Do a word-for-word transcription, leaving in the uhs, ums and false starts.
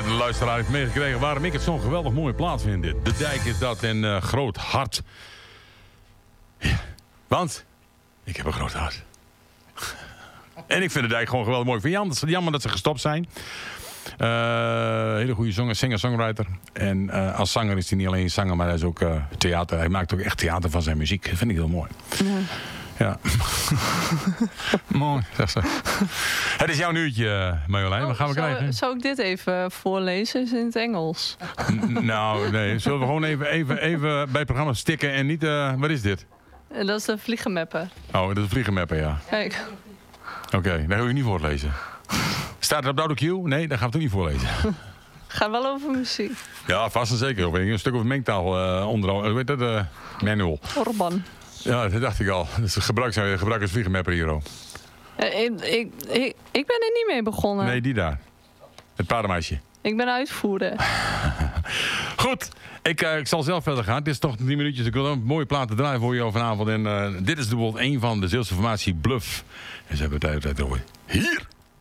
de luisteraar heeft meegekregen waarom ik het zo'n geweldig mooie plaats vind. Dit. De Dijk is dat en uh, Groot Hart. Ja. Want ik heb een groot hart. En ik vind de Dijk gewoon geweldig mooi. Ik vind het jammer dat ze gestopt zijn. Uh, hele goede zanger, singer-songwriter. En uh, als zanger is hij niet alleen zanger, maar hij is ook uh, theater. Hij maakt ook echt theater van zijn muziek. Dat vind ik heel mooi. Ja. Ja. Mooi, zeg ze. Het is jouw nieuwtje, Marjolein. Wat gaan we zou, krijgen? Zou ik dit even voorlezen? Is in het Engels? N- nou, nee. Zullen we gewoon even, even, even bij het programma stikken en niet... Uh, wat is dit? En dat is de vliegenmapper. Oh, dat is een vliegenmapper, ja. Kijk. Oké, okay, daar ga je niet voorlezen. Staat er op de autocue? Nee, daar gaan we het ook niet voorlezen. Gaat wel over muziek. Ja, vast en zeker. Een stuk over mengtaal uh, onder... Hoe heet dat? Uh, manual. Orban. Ja, dat dacht ik al. Dat is gebruik, gebruik als vliegenmapper hier ook. Uh, ik, ik, ik, ik ben er niet mee begonnen. Nee, die daar. Het paardenmeisje. Ik ben uitvoerder. Goed, ik, uh, ik zal zelf verder gaan. Het is toch drie minuutjes. Ik wil een mooie plaat te draaien voor jou vanavond. En uh, dit is bijvoorbeeld een van de Zeelse formatie Bluff. En ze hebben het uit het hier.